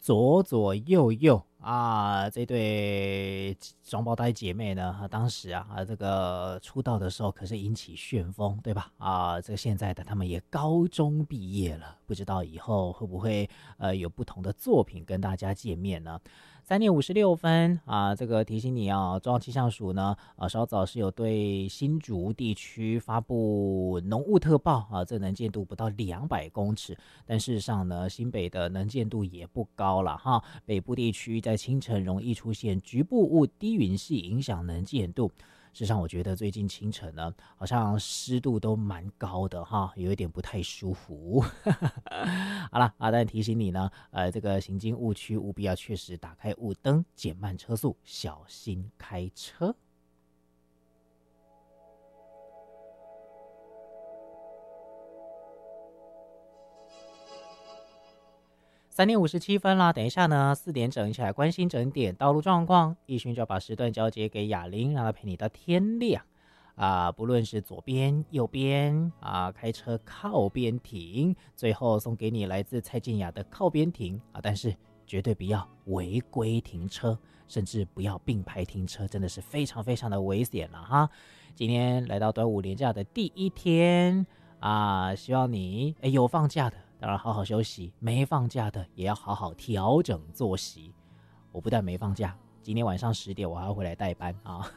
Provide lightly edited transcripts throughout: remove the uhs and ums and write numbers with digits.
左左右右啊，这对双胞胎姐妹呢，当时这个出道的时候可是引起旋风，对吧？这个现在的他们也高中毕业了，不知道以后会不会有不同的作品跟大家见面呢？3:56这个提醒你中央气象署呢稍早是有对新竹地区发布浓雾特报这能见度不到200公尺，但事实上呢，新北的能见度也不高了哈。北部地区在清晨容易出现局部雾低云系，影响能见度。事实上，我觉得最近清晨呢，好像湿度都蛮高的哈，有一点不太舒服。好了但提醒你呢，这个行经雾区务必要确实打开雾灯，减慢车速，小心开车。3:57啦，等一下呢4点整一起来关心整点道路状况。奕迅就要把时段交接给雅玲，让她陪你到天亮不论是左边右边开车靠边停，最后送给你来自蔡健雅的靠边停但是绝对不要违规停车，甚至不要并排停车，真的是非常非常的危险了哈。今天来到端午连假的第一天希望你有放假的当然好好休息，没放假的也要好好调整作息。我不但没放假，今天晚上10点我还要回来代班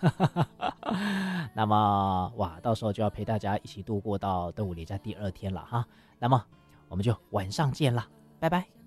那么到时候就要陪大家一起度过到端午连假第2天了哈。那么我们就晚上见啦，拜拜。